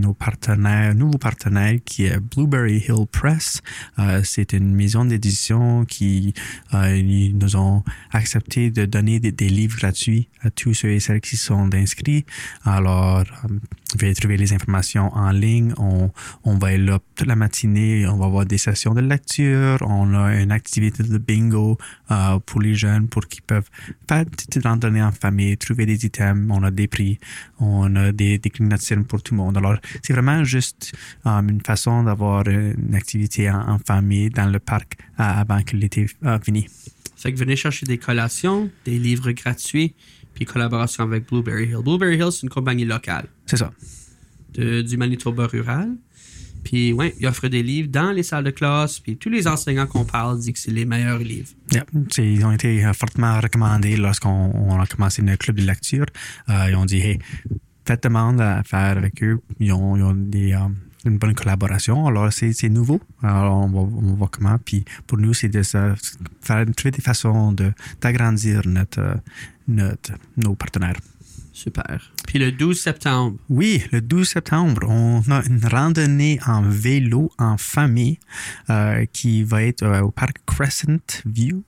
nouveau partenaire qui est Blueberry Hill Press. C'est une maison d'édition qui ils nous ont accepté de donner des livres gratuits à tous ceux et celles qui sont inscrits. Alors, vous pouvez trouver les informations en ligne. On va être là toute la matinée. On va avoir des sessions de lecture. On a une activité de bingo pour les jeunes pour qu'ils peuvent faire des petites randonnées en famille, trouver des items. On a des prix. On a des déclinations pour tout le monde. Alors, c'est vraiment juste une façon d'avoir une activité en famille dans le parc avant que l'été finisse. Fait que venez chercher des collations, des livres gratuits, puis collaboration avec Blueberry Hill. Blueberry Hill, c'est une compagnie locale. C'est ça. Du Manitoba rural. Puis, ouais, ils offrent des livres dans les salles de classe, puis tous les enseignants qu'on parle disent que c'est les meilleurs livres. Yeah. Ils ont été fortement recommandés lorsqu'on a commencé notre club de lecture. Ils ont dit, hey, faites demande à faire avec eux. Ils ont une bonne collaboration. Alors, c'est nouveau. Alors, on va voir comment. Puis, pour nous, c'est de trouver des façons d'agrandir nos partenaires. Super. Puis le 12 septembre. Oui, le 12 septembre, on a une randonnée en vélo en famille qui va être au parc Crescent View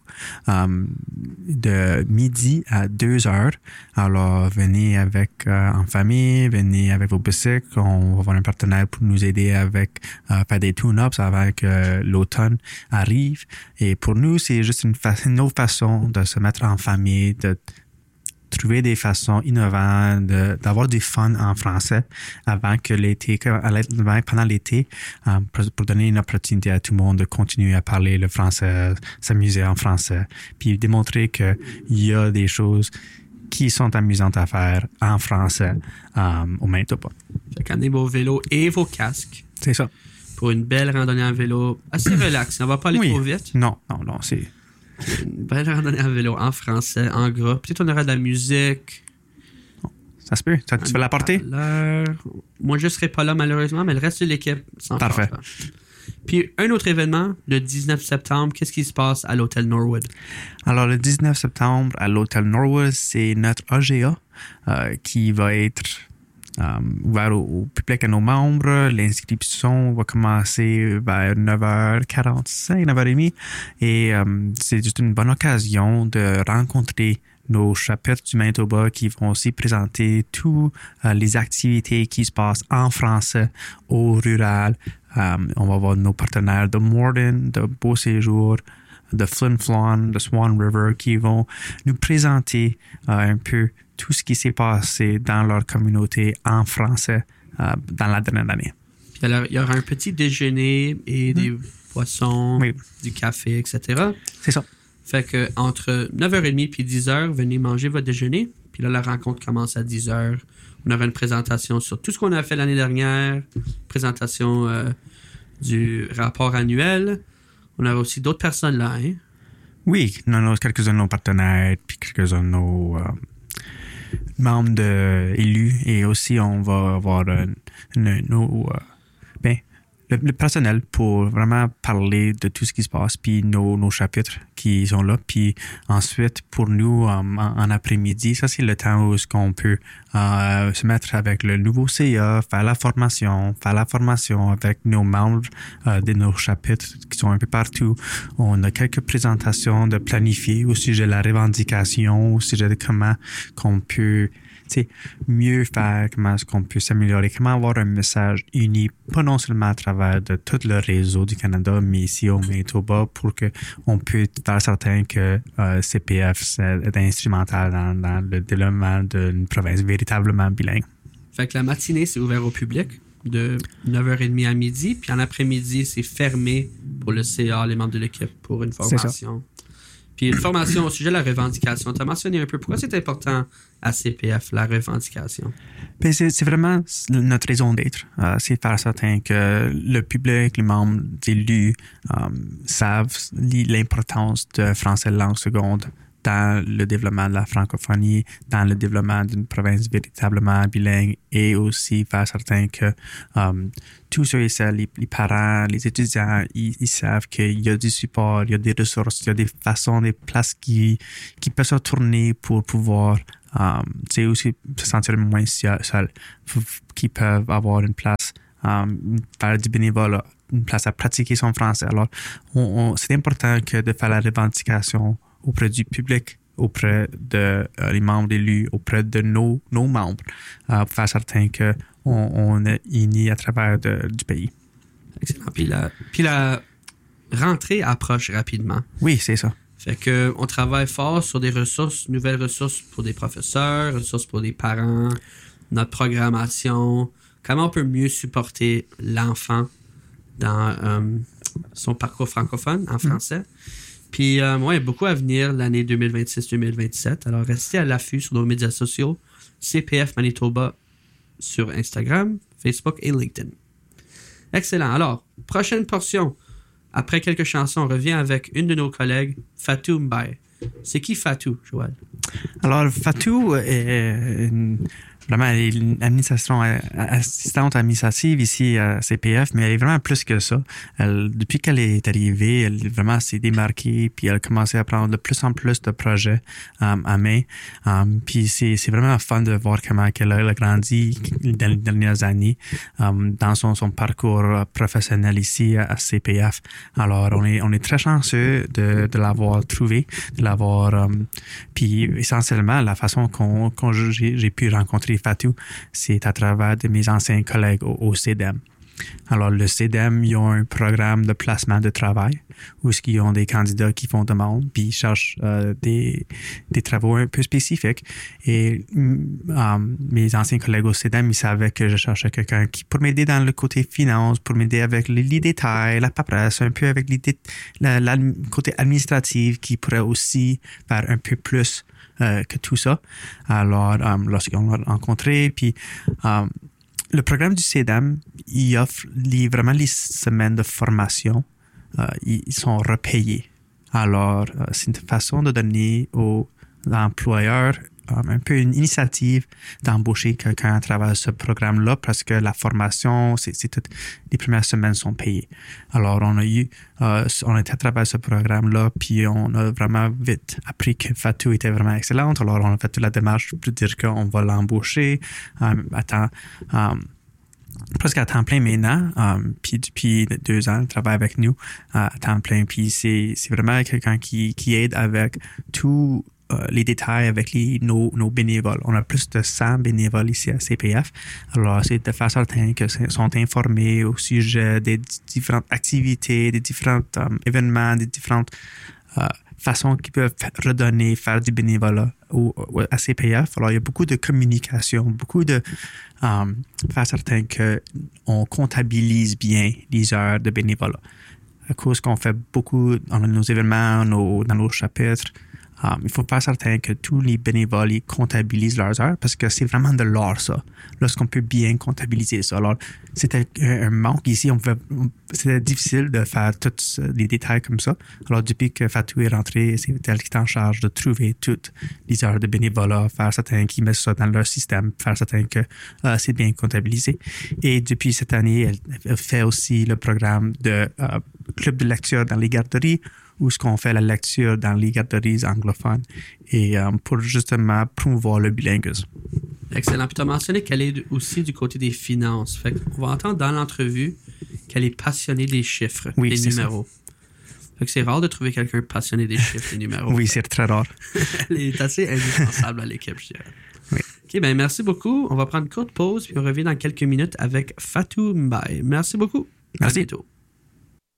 de midi à 2h. Alors, venez en famille, venez avec vos bicycles. On va avoir un partenaire pour nous aider avec faire des tune-ups avant que l'automne arrive. Et pour nous, c'est juste une autre façon de se mettre en famille, de trouver des façons innovantes d'avoir du fun en français pendant l'été, pour donner une opportunité à tout le monde de continuer à parler le français, s'amuser en français, puis démontrer qu'il y a des choses qui sont amusantes à faire en français au Manitoba. Fait qu'amenez vos vélos et vos casques. C'est ça. Pour une belle randonnée en vélo assez relax. On va pas aller trop vite. Non, c'est... Une belle randonnée en vélo en français, en gras. Peut-être on aura de la musique. Ça se peut. Tu vas l'apporter? Moi, je ne serai pas là, malheureusement, mais le reste de l'équipe s'en Parfait. Puis, un autre événement, le 19 septembre, qu'est-ce qui se passe à l'Hôtel Norwood? Alors, le 19 septembre, à l'Hôtel Norwood, c'est notre AGA qui va être ouvert au public, à nos membres. L'inscription va commencer vers 9h45, 9h30. Et c'est juste une bonne occasion de rencontrer nos chapitres du Manitoba qui vont aussi présenter toutes les activités qui se passent en français au rural. On va voir nos partenaires de Morden, de Beau Séjour, de Flin Flon, de Swan River qui vont nous présenter un peu tout ce qui s'est passé dans leur communauté en français dans la dernière année. Puis alors, il y aura un petit déjeuner et des poissons, du café, etc. C'est ça. Fait que entre 9h30 puis 10h, venez manger votre déjeuner. Puis là, la rencontre commence à 10h. On aura une présentation sur tout ce qu'on a fait l'année dernière, présentation du rapport annuel. On aura aussi d'autres personnes là, hein? Oui, quelques-uns de nos partenaires, puis quelques-uns de nos membres élus. Et aussi, on va avoir le personnel pour vraiment parler de tout ce qui se passe, puis nos chapitres qui sont là. Puis ensuite, pour nous, en après-midi, ça, c'est le temps où on peut se mettre avec le nouveau CA, faire la formation avec nos membres de nos chapitres qui sont un peu partout. On a quelques présentations de planifier au sujet de la revendication, au sujet de comment qu'on peut mieux faire, comment est-ce qu'on peut s'améliorer, comment avoir un message uni, pas non seulement à travers de tout le réseau du Canada, mais ici au Manitoba, pour qu'on puisse faire certain que CPF est instrumental dans le développement d'une province véritablement bilingue. Fait que la matinée, c'est ouvert au public de 9h30 à midi, puis en après-midi, c'est fermé pour le CA, les membres de l'équipe, pour une formation. Puis une formation au sujet de la revendication. Tu as mentionné un peu pourquoi c'est important à CPF, la revendication. Bien, c'est vraiment notre raison d'être. C'est faire certain que le public, les membres élus savent l'importance de français langue seconde dans le développement de la francophonie, dans le développement d'une province véritablement bilingue, et aussi faire certain que tous ceux et celles, les parents, les étudiants, ils savent qu'il y a du support, il y a des ressources, il y a des façons, des places qui peuvent se tourner pour pouvoir C'est aussi se sentir moins seul, qui peuvent avoir une place, faire du bénévolat, une place à pratiquer son français. Alors, c'est important de faire la revendication auprès du public, auprès des membres élus, auprès de nos membres, pour faire certain qu'on est unis à travers du pays. Excellent. Puis la rentrée approche rapidement. Oui, c'est ça. Fait que on travaille fort sur des ressources, nouvelles ressources pour des professeurs, ressources pour des parents, notre programmation, comment on peut mieux supporter l'enfant dans son parcours francophone en français. Puis, il y a beaucoup à venir l'année 2026-2027. Alors, restez à l'affût sur nos médias sociaux, CPF Manitoba sur Instagram, Facebook et LinkedIn. Excellent. Alors, prochaine portion. Après quelques chansons, on revient avec une de nos collègues, Fatou Mbaye. C'est qui Fatou, Joël? Alors, Fatou est vraiment une assistante administrative ici à CPF, mais elle est vraiment plus que ça. Depuis qu'elle est arrivée, elle vraiment s'est démarquée, puis elle a commencé à prendre de plus en plus de projets à main. Puis c'est vraiment fun de voir comment elle a grandi dans les dernières années dans son parcours professionnel ici à CPF. Alors, on est très chanceux de l'avoir trouvé, de l'avoir... puis essentiellement, la façon qu'on j'ai pu rencontrer Fatou, c'est à travers de mes anciens collègues au CEDEM. Alors, le CEDEM, ils ont un programme de placement de travail où ils ont des candidats qui font demande, puis ils cherchent des travaux un peu spécifiques. Et mes anciens collègues au CEDEM, ils savaient que je cherchais quelqu'un pour m'aider dans le côté finance, pour m'aider avec les détails, la paperasse, un peu avec le côté administratif qui pourrait aussi faire un peu plus que tout ça. Alors, lorsqu'on l'a rencontré, puis le programme du CEDEM, il offre vraiment les semaines de formation. Ils sont repayés. Alors, c'est une façon de donner aux employeurs un peu une initiative d'embaucher quelqu'un à travers ce programme-là parce que la formation, les premières semaines sont payées. Alors, on était à travers ce programme-là, puis on a vraiment vite appris que Fatou était vraiment excellente. Alors, on a fait toute la démarche pour dire qu'on va l'embaucher presque à temps plein maintenant. Puis depuis 2 ans, elle travaille avec nous à temps plein. Puis c'est vraiment quelqu'un qui aide avec tout les détails avec nos bénévoles. On a plus de 100 bénévoles ici à CPF. Alors, c'est de faire certain qu'ils sont informés au sujet des différentes activités, des différents événements, des différentes façons qu'ils peuvent redonner, faire du bénévolat à CPF. Alors, il y a beaucoup de communication, beaucoup de faire certain qu'on comptabilise bien les heures de bénévolat. À cause qu'on fait beaucoup dans nos événements, dans nos chapitres, il faut faire certain que tous les bénévoles ils comptabilisent leurs heures parce que c'est vraiment de l'art, ça. Lorsqu'on peut bien comptabiliser ça. Alors, c'était un manque ici. C'était difficile de faire tous les détails comme ça. Alors, depuis que Fatou est rentrée, c'est elle qui est en charge de trouver toutes les heures de bénévolat, faire certain qu'ils mettent ça dans leur système, faire certain que c'est bien comptabilisé. Et depuis cette année, elle fait aussi le programme de club de lecture dans les garderies, où ce qu'on fait la lecture dans les garderies anglophones et pour justement promouvoir le bilinguisme. Excellent. Puis tu as mentionné qu'elle est aussi du côté des finances. Fait qu'on va entendre dans l'entrevue qu'elle est passionnée des chiffres, des numéros. Fait que c'est rare de trouver quelqu'un passionné des chiffres, des numéros. Oui, c'est très rare. Elle est assez indispensable à l'équipe, je dirais. Oui. OK, ben merci beaucoup. On va prendre une courte pause puis on revient dans quelques minutes avec Fatou Mbaye. Merci beaucoup. Merci. À bientôt.